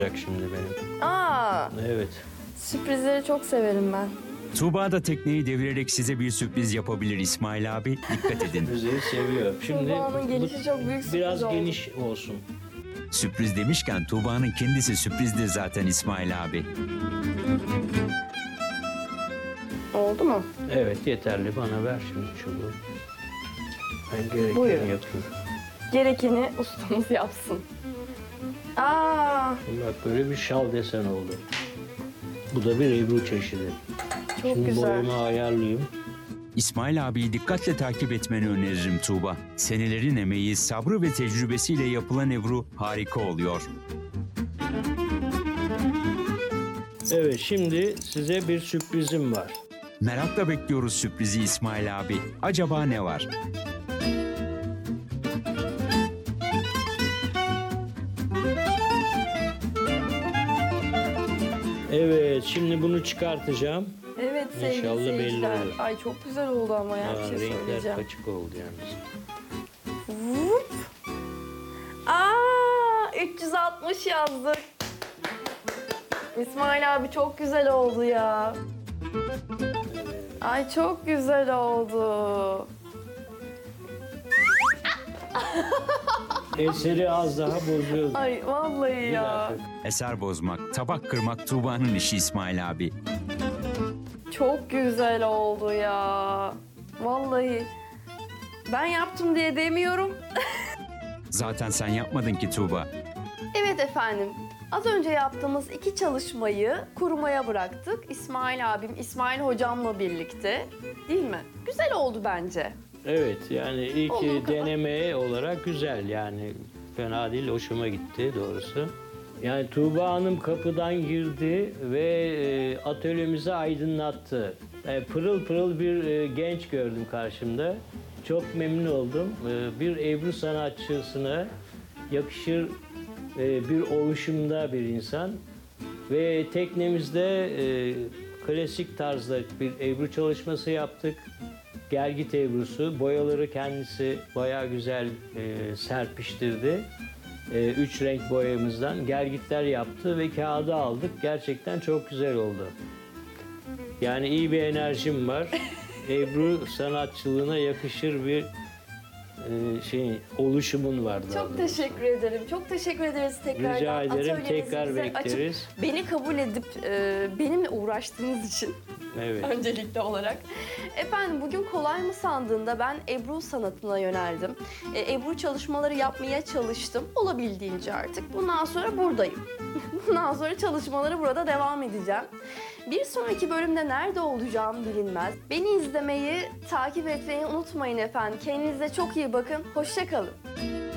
şimdi benim. Aa, Evet. sürprizleri çok severim ben. Tuğba da tekneyi devirerek size bir sürpriz yapabilir İsmail abi. Dikkat edin. Müziği seviyor. Şimdi Tuğba'nın gelişi çok büyük sürpriz biraz oldu. geniş olsun. Sürpriz demişken Tuğba'nın kendisi sürprizdir zaten İsmail abi. Oldu mu? Evet, yeterli. Bana ver şimdi çubuğu. Ben gerekeni Buyurun. yapayım. Gerekeni ustamız yapsın. Aa, Şimdi bak, böyle bir şal desen oldu. Bu da bir Ebru çeşidi. çok Şimdi güzel. boyumu ayarlayayım. İsmail abiyi dikkatle takip etmeni öneririm Tuğba. Senelerin emeği, sabrı ve tecrübesiyle yapılan Ebru harika oluyor. Evet, şimdi size bir sürprizim var. Merakla bekliyoruz sürprizi İsmail abi. Acaba ne var? Evet, şimdi bunu çıkartacağım. Evet sevgili İnşallah belli seyirciler. olur. Ay çok güzel oldu ama ya, bir şey Renkler söyleyeceğim. açık oldu yalnız. Vup. Aa, 360 yazdık. İsmail abi çok güzel oldu ya. Ay çok güzel oldu. Eseri az daha bozuyordu. Ay vallahi Bir ya. dakika. Eser bozmak, tabak kırmak Tuğba'nın işi İsmail abi. Çok güzel oldu ya. Vallahi ben yaptım diye demiyorum. Zaten sen yapmadın ki Tuğba. Evet efendim. Az önce yaptığımız iki çalışmayı kurumaya bıraktık. İsmail abim, İsmail hocamla birlikte. Değil mi? Güzel oldu bence. Evet, yani ilk Olduğu kadar. deneme olarak güzel, yani fena değil, hoşuma gitti doğrusu. Yani Tuğba Hanım kapıdan girdi ve atölyemizi aydınlattı. Pırıl pırıl bir genç gördüm karşımda. Çok memnun oldum. Bir Ebru sanatçısına yakışır bir oluşumda bir insan. Ve teknemizde klasik tarzda bir Ebru çalışması yaptık. Gergit Ebru'su. Boyaları kendisi bayağı güzel serpiştirdi. 3 renk boyamızdan gergitler yaptı ve kağıda aldık. Gerçekten çok güzel oldu. Yani iyi bir enerjim var. Ebru sanatçılığına yakışır bir oluşumun var. daha Çok doğrusu. teşekkür ederim. Çok teşekkür ederiz tekrardan. Rica ederim. Atölyenizi Tekrar bize bekleriz. açıp beni kabul edip benimle uğraştığınız için Evet. öncelikli olarak. Efendim bugün kolay mı sandığında ben Ebru sanatına yöneldim. Ebru çalışmaları yapmaya çalıştım. Olabildiğince artık. Bundan sonra buradayım. Bundan sonra çalışmaları burada devam edeceğim. Bir sonraki bölümde nerede olacağım bilinmez. Beni izlemeyi, takip etmeyi unutmayın efendim. Kendinize çok iyi bakın. Hoşça kalın.